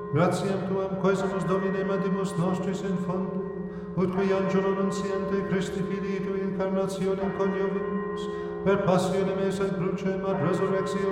Gratiam tuam quesumus Domine mandimus nostris in fondo, ut qui angelo nunciante Christi Filii tui incarnationem coniovimus, per passionem esse in crucem ad resurrectio